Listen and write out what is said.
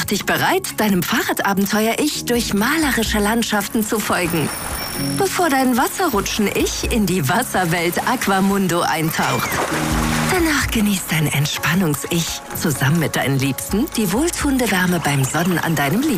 Mach dich bereit, deinem Fahrradabenteuer-Ich durch malerische Landschaften zu folgen, bevor dein Wasserrutschen-Ich in die Wasserwelt Aquamundo eintaucht. Danach genießt dein Entspannungs-Ich zusammen mit deinen Liebsten die wohltuende Wärme beim Sonnen an deinem